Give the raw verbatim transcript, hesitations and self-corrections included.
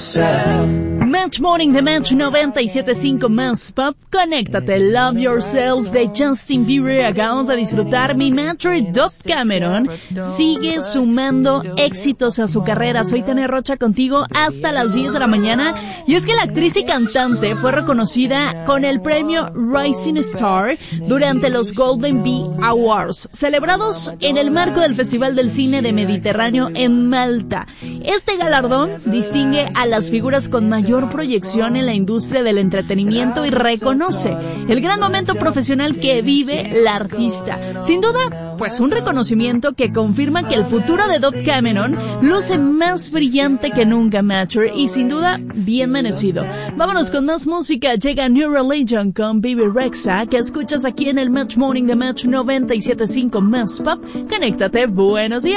yourself. Match Morning de Match noventa y siete punto cinco Más Pop. Conéctate, Love Yourself de Justin Bieber. Acabamos de disfrutar Mi Metro. Dove Cameron sigue sumando éxitos a su carrera. Soy Tania Rocha contigo hasta las diez de la mañana. Y es que la actriz y cantante fue reconocida con el premio Rising Star durante los Golden Bee Awards, celebrados en el marco del Festival del Cine de Mediterráneo en Malta. Este galardón distingue a las figuras con mayor proyección en la industria del entretenimiento y reconoce el gran momento profesional que vive la artista. Sin duda, pues un reconocimiento que confirma que el futuro de Dove Cameron luce más brillante que nunca, Matter, y sin duda bien merecido. Vámonos con más música. Llega New Religion con Baby Rexha, que escuchas aquí en el Match Morning de Match noventa y siete punto cinco Más Pop. Conéctate, buenos días.